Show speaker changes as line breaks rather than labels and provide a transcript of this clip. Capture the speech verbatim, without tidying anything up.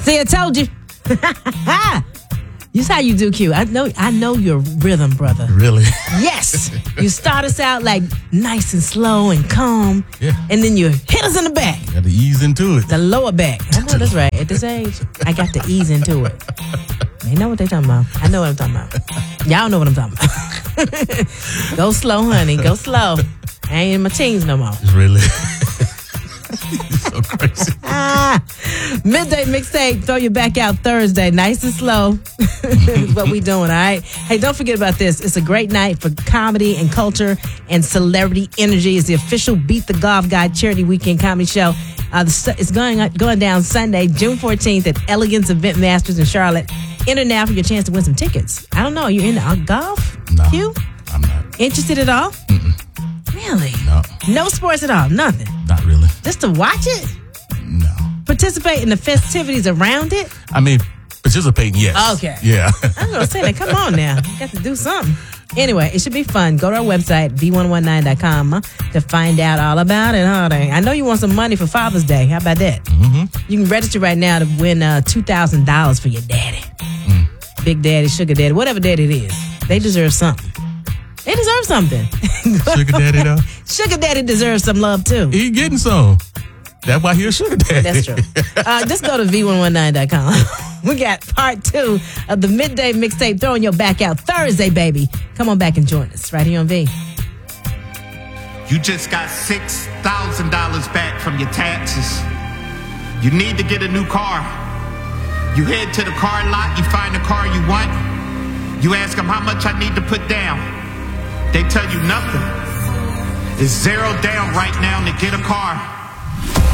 See, I told you. This is how you do, Q. I know, I know your rhythm, brother.
Really?
Yes. You start us out like nice and slow and calm,
Yeah.
and then you hit us in the back,
Got to ease into it.
the lower back. I know that's right. At this age, I got to ease into it. They know what they talking about. I know what I'm talking about. Y'all know what I'm talking about. Go slow, honey. Go slow. I ain't in my teens no more.
Really? So crazy.
Ah, midday mixtape. Throw your back out Thursday. Nice and slow. Is what we doing, all right? Hey, don't forget about this. It's a great night for comedy and culture and celebrity energy. It's the official Beat the Golf Guide charity weekend comedy show. Uh, the, it's going going down Sunday, June fourteenth at Elegance Event Masters in Charlotte. Enter now for your chance to win some tickets. I don't know. You into uh, golf?
No,
Q?
I'm not.
Interested at all?
Mm-mm.
Really?
No.
No sports at all? Nothing?
Not really.
Just to watch it?
No.
Participate in the festivities around it?
I mean, participating, yes.
Okay.
Yeah.
I was going to say that. Come on now. You got to do something. Anyway, it should be fun. Go to our website, v one one nine dot com, huh, to find out all about it. Huh? I know you want some money for Father's Day. How about that?
Mm-hmm.
You can register right now to win uh, two thousand dollars for your daddy.
Mm.
Big daddy, sugar daddy, whatever daddy it is. They deserve something. They deserve something.
Sugar daddy, though?
Sugar daddy deserves some love, too.
He getting some. That's why he a sugar daddy.
That's true. Uh, just go to v one one nine dot com. We got part two of the midday mixtape, throwing your back out Thursday, baby. Come on back and join us right here on V.
You just got six thousand dollars back from your taxes. You need to get a new car. You head to the car lot, you find the car you want. You ask them how much I need to put down. They tell you nothing. It's zero down right now to get a car.